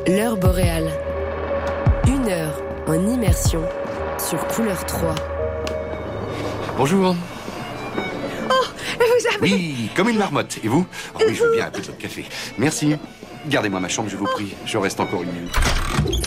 L'heure boréale. 1 heure en immersion sur Couleur 3. Bonjour. Oh, vous avez... Oui, comme une marmotte. Et vous? Oh oui, je veux bien un peu de votre café. Merci. Gardez-moi ma chambre, je vous prie. Je reste encore 1 minute.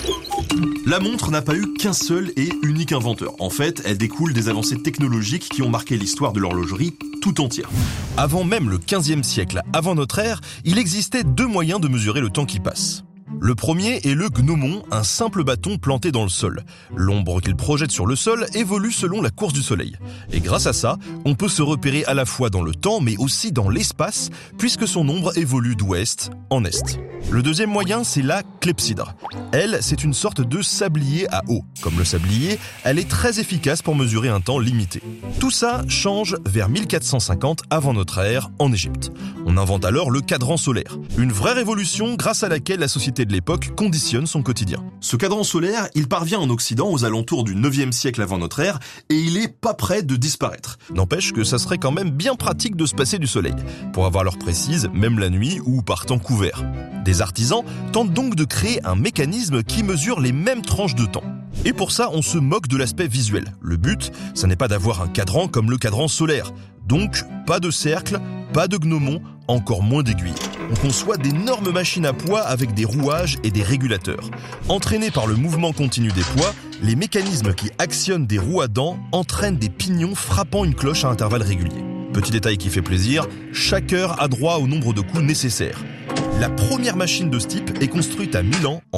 La montre n'a pas eu qu'un seul et unique inventeur. En fait, elle découle des avancées technologiques qui ont marqué l'histoire de l'horlogerie tout entière. Avant même le 15e siècle, avant notre ère, il existait 2 moyens de mesurer le temps qui passe. Le premier est le gnomon, un simple bâton planté dans le sol. L'ombre qu'il projette sur le sol évolue selon la course du soleil. Et grâce à ça, on peut se repérer à la fois dans le temps mais aussi dans l'espace, puisque son ombre évolue d'ouest en est. Le deuxième moyen, c'est la clepsydre. Elle, c'est une sorte de sablier à eau. Comme le sablier, elle est très efficace pour mesurer un temps limité. Tout ça change vers 1450 avant notre ère en Égypte. On invente alors le cadran solaire. Une vraie révolution grâce à laquelle la société de l'époque conditionne son quotidien. Ce cadran solaire, il parvient en Occident aux alentours du 9e siècle avant notre ère et il est pas prêt de disparaître. N'empêche que ça serait quand même bien pratique de se passer du soleil, pour avoir l'heure précise, même la nuit ou par temps couvert. Des artisans tentent donc de créer un mécanisme qui mesure les mêmes tranches de temps. Et pour ça, on se moque de l'aspect visuel. Le but, ça n'est pas d'avoir un cadran comme le cadran solaire. Donc, pas de cercle, pas de gnomon, encore moins d'aiguilles. On conçoit d'énormes machines à poids avec des rouages et des régulateurs. Entraînés par le mouvement continu des poids, les mécanismes qui actionnent des roues à dents entraînent des pignons frappant une cloche à intervalles réguliers. Petit détail qui fait plaisir, chaque heure a droit au nombre de coups nécessaires. La première machine de ce type est construite à Milan en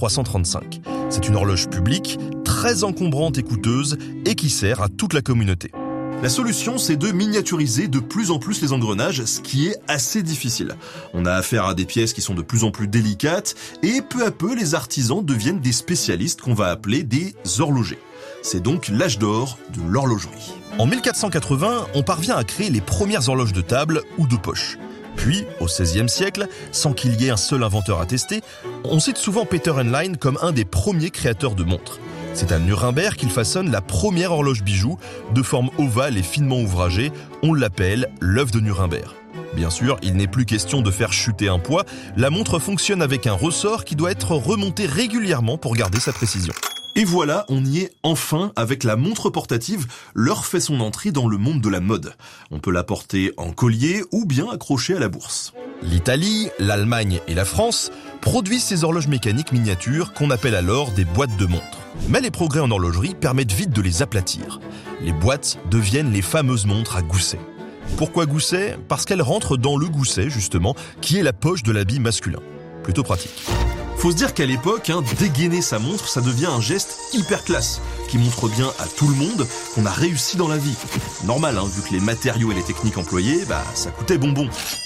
1335. C'est une horloge publique, très encombrante et coûteuse, et qui sert à toute la communauté. La solution, c'est de miniaturiser de plus en plus les engrenages, ce qui est assez difficile. On a affaire à des pièces qui sont de plus en plus délicates, et peu à peu, les artisans deviennent des spécialistes qu'on va appeler des horlogers. C'est donc l'âge d'or de l'horlogerie. En 1480, on parvient à créer les premières horloges de table ou de poche. Puis, au XVIe siècle, sans qu'il y ait un seul inventeur attesté, on cite souvent Peter Henlein comme un des premiers créateurs de montres. C'est à Nuremberg qu'il façonne la première horloge bijou, de forme ovale et finement ouvragée. On l'appelle l'œuf de Nuremberg. Bien sûr, il n'est plus question de faire chuter un poids. La montre fonctionne avec un ressort qui doit être remonté régulièrement pour garder sa précision. Et voilà, on y est enfin avec la montre portative. L'heure fait son entrée dans le monde de la mode. On peut la porter en collier ou bien accrochée à la bourse. L'Italie, l'Allemagne et la France produisent ces horloges mécaniques miniatures qu'on appelle alors des boîtes de montres. Mais les progrès en horlogerie permettent vite de les aplatir. Les boîtes deviennent les fameuses montres à gousset. Pourquoi gousset? Parce qu'elles rentrent dans le gousset, justement, qui est la poche de l'habit masculin. Plutôt pratique. Faut se dire qu'à l'époque, dégainer sa montre, ça devient un geste hyper classe, qui montre bien à tout le monde qu'on a réussi dans la vie. Normal, vu que les matériaux et les techniques employées, ça coûtait bonbon.